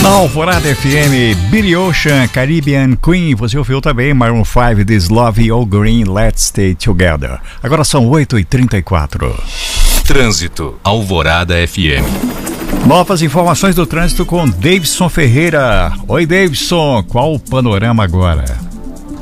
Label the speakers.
Speaker 1: Alvorada FM, Billy Ocean, Caribbean Queen. Você ouviu também Maroon 5, This Love All Green, Let's Stay Together. Agora são 8h34.
Speaker 2: Trânsito, Alvorada FM.
Speaker 1: Novas informações do trânsito com Davidson Ferreira. Oi, Davidson, qual o panorama agora?